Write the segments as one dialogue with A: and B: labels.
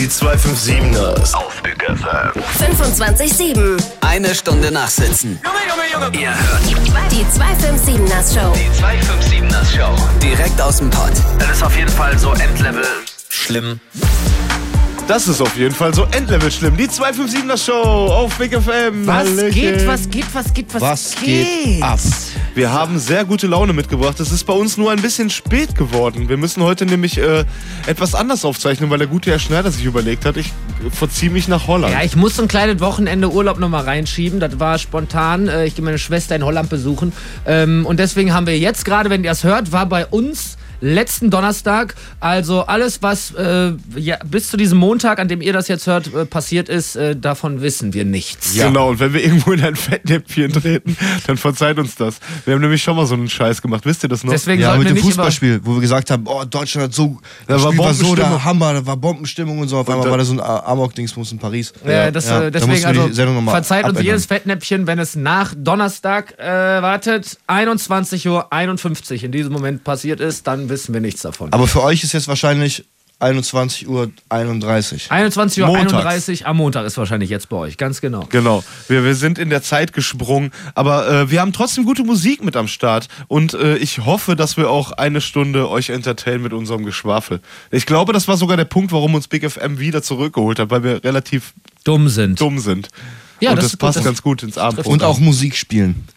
A: Die 257ers auf Big FM.
B: 25/7.
C: Eine Stunde nachsitzen.
A: Junge.
C: Ihr hört
B: Die 257ers Show.
C: die 257ers Show. Direkt aus dem Pod. Das ist auf jeden Fall so Endlevel schlimm.
D: Das ist auf jeden Fall so Endlevel schlimm. Die 257er Show auf Big FM.
E: Was
D: Hallöchen.
E: geht ab?
D: Wir haben sehr gute Laune mitgebracht. Es ist bei uns nur ein bisschen spät geworden. Wir müssen heute nämlich etwas anders aufzeichnen, weil der gute Herr Schneider sich überlegt hat, ich verziehe mich nach Holland.
E: Ja, ich muss so ein kleines Wochenende Urlaub nochmal reinschieben. Das war spontan. Ich gehe meine Schwester in Holland besuchen. Und deswegen haben wir jetzt gerade, wenn ihr es hört, war bei uns letzten Donnerstag, also alles, was bis zu diesem Montag, an dem ihr das jetzt hört, passiert ist, davon wissen wir nichts.
D: Ja. Genau, und wenn wir irgendwo in ein Fettnäpfchen treten, dann verzeiht uns das. Wir haben nämlich schon mal so einen Scheiß gemacht, wisst ihr das noch?
E: Deswegen
F: Ja,
E: sollten
F: mit
E: wir
F: dem
E: nicht
F: Fußballspiel, wo wir gesagt haben, oh, Deutschland hat so,
D: Da
F: das
D: war
F: Spiel war so
D: Bombenstimmung.
F: der Hammer, da war Bombenstimmung und so. Auf einmal war da so ein Amok-Dingsbums in Paris.
E: da
F: mussten
E: deswegen
F: wir die Sendung noch mal
E: verzeiht uns
F: abändern.
E: jedes Fettnäpfchen, wenn es nach Donnerstag, 21:51 Uhr in diesem Moment passiert ist, dann wissen wir nichts davon.
F: Aber für euch ist jetzt wahrscheinlich 21:31 Uhr.
E: 21:31 Uhr am Montag ist wahrscheinlich jetzt bei euch, ganz genau.
D: Genau, wir sind in der Zeit gesprungen, aber wir haben trotzdem gute Musik mit am Start und ich hoffe, dass wir auch eine Stunde euch entertainen mit unserem Geschwafel. Ich glaube, das war sogar der Punkt, warum uns Big FM wieder zurückgeholt hat, weil wir relativ
E: Dumm sind.
D: dumm sind.
E: Ja,
D: und
E: das
D: das
E: ist gut,
D: passt
E: das
D: ganz gut ins Abendprogramm.
F: Und auch Musik spielen.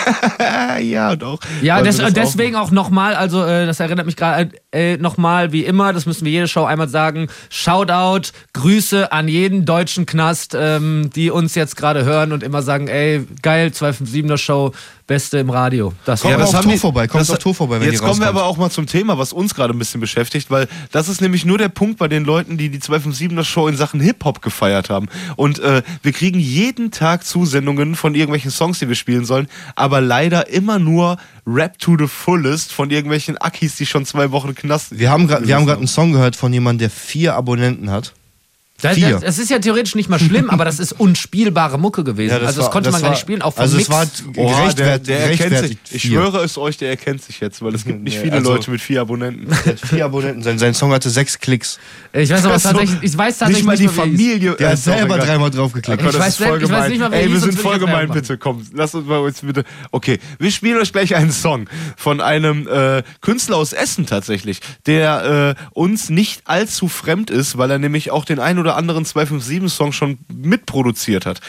D: Ja, und auch.
E: Ja,
D: weil wir das
E: deswegen auch nochmal, also das erinnert mich gerade nochmal, wie immer, das müssen wir jede Show einmal sagen, Shoutout, Grüße an jeden deutschen Knast, die uns jetzt gerade hören und immer sagen, ey, geil, 257er Show, Beste im Radio. Das
F: Kommt
D: das
F: auf
D: haben
F: Tour
D: die-
F: vorbei, kommt
D: das-
F: auf Tour vorbei, wenn
D: Jetzt
F: die
D: kommen wir
F: rauskommt.
D: aber auch mal zum Thema, was uns gerade ein bisschen beschäftigt, weil das ist nämlich nur der Punkt bei den Leuten, die die 257er Show in Sachen Hip-Hop gefeiert haben. Und wir kriegen jeden Tag Zusendungen von irgendwelchen Songs, die wir spielen sollen, aber leider immer nur Rap to the Fullest von irgendwelchen Akis, die schon 2 Wochen Knast.
F: Wir haben gerade einen Song gehört von jemandem, der 4 Abonnenten hat.
E: Das
F: 4.
E: ist ja theoretisch nicht mal schlimm, aber das ist unspielbare Mucke gewesen.
F: Ja,
E: also das konnte man gar nicht spielen, auch vom
F: Also
E: Mix.
F: es war
D: Oha, der erkennt
F: gerechtfertigt.
D: sich. Ich
F: 4.
D: schwöre es euch, der erkennt sich jetzt, weil es gibt nicht viele
F: also-
D: Leute mit 4 Abonnenten.
F: Der hat 4 Abonnenten. Sein Song hatte 6 Klicks.
E: Ich weiß aber tatsächlich,
D: nicht mal
E: nicht
D: die
E: mehr, wie es-
D: Familie.
F: Der hat
D: ist doch
F: selber
D: egal.
F: 3-mal draufgeklickt.
E: Ich weiß nicht mal, wie er
D: Ey, wir
E: hieß,
D: sind
E: sonst
D: voll
E: will ich das
D: gemein,
E: machen.
D: bitte. Komm, lasst uns mal uns bitte. Okay, wir spielen euch gleich einen Song von einem Künstler aus Essen tatsächlich, der uns nicht allzu fremd ist, weil er nämlich auch den ein oder anderen 257-Song schon mitproduziert hat.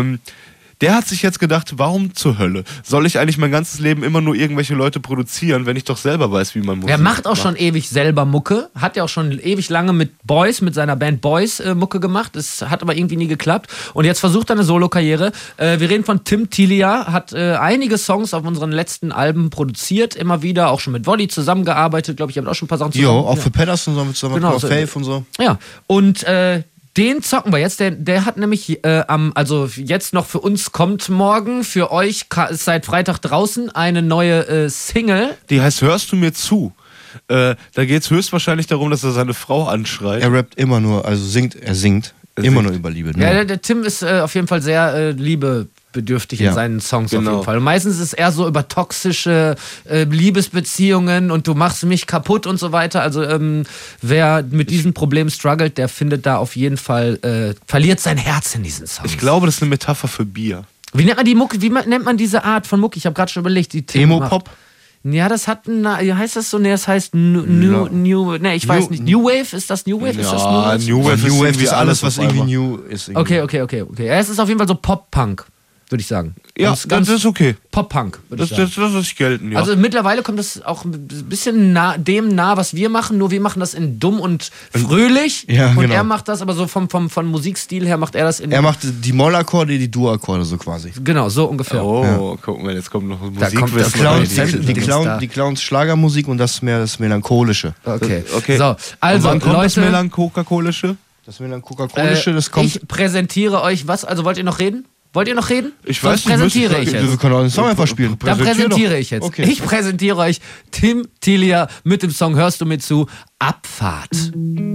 D: Der hat sich jetzt gedacht, warum zur Hölle soll ich eigentlich mein ganzes Leben immer nur irgendwelche Leute produzieren, wenn ich doch selber weiß, wie man Musik
E: Er macht auch schon ewig selber Mucke, hat ja auch schon ewig lange mit seiner Band Boys Mucke gemacht, das hat aber irgendwie nie geklappt und jetzt versucht er eine Solo-Karriere. Wir reden von Tim Tilia, hat einige Songs auf unseren letzten Alben produziert, immer wieder, auch schon mit Wolli zusammengearbeitet, glaube ich, haben auch schon ein paar Sachen zusammen.
F: Jo, auch für Pedersen und so, zusammen
E: Genau,
F: mit
E: so-
F: Faith und so.
E: Ja, und den zocken wir jetzt. Der hat nämlich, also jetzt noch für uns kommt morgen, für euch ist seit Freitag draußen eine neue Single.
D: Die heißt Hörst du mir zu? Da geht es höchstwahrscheinlich darum, dass er seine Frau anschreit.
F: Er rappt immer nur, also er singt immer nur über Liebe. Nur.
E: Ja, der Tim ist auf jeden Fall sehr liebebedürftig in
F: Ja,
E: seinen Songs auf
D: genau.
E: jeden Fall. Und meistens ist es eher so über toxische Liebesbeziehungen und du machst mich kaputt und so weiter. Also wer mit diesem Problem struggelt, der findet da auf jeden Fall, verliert sein Herz in diesen Songs.
D: Ich glaube, das ist eine Metapher für Bier.
E: Wie nennt man die Mucke? nennt man diese Art von Mucke? Ich habe gerade schon überlegt. Die Tim
F: Emo-Pop?
E: macht. Ja, das hat heißt das so? Nee, das heißt ich weiß nicht. New Wave? Ist das New Wave? Ist das New Wave?
D: New Wave,
F: New Wave
D: irgendwie
F: ist alles, was
D: auf
F: irgendwie
D: einmal.
F: new ist. Irgendwie.
E: Okay. Ja, es ist auf jeden Fall so Pop-Punk, würde ich sagen.
D: Ja, das ist okay.
E: Pop-Punk, würde ich sagen.
D: Das ist gelten, ja.
E: Also mittlerweile kommt das auch ein bisschen dem nah, was wir machen, nur wir machen das in dumm und fröhlich.
F: Ja,
E: und
F: genau.
E: er macht das aber so vom Musikstil her, macht er das in...
F: Er macht die Mollakkorde, die Dur-Akkorde so quasi.
E: Genau, so ungefähr.
D: Oh, guck mal, jetzt kommt noch
E: Da kommt das
D: Musikwissen.
E: Clown-
F: Die Clowns Schlagermusik und das mehr das Melancholische.
E: Okay.
D: Okay.
E: So, also
D: wann kommt das
E: Leute,
D: Melancholische?
F: Das Melancholische, das kommt.
E: ich präsentiere euch was, also wollt ihr noch reden?
D: Ich
E: Sonst
D: weiß nicht,
E: präsentiere ich jetzt.
F: Wir können auch den Song einfach spielen.
E: Dann präsentiere ich jetzt.
F: Okay.
E: Ich präsentiere euch Tim Tilia mit dem Song Hörst du mir zu? Abfahrt.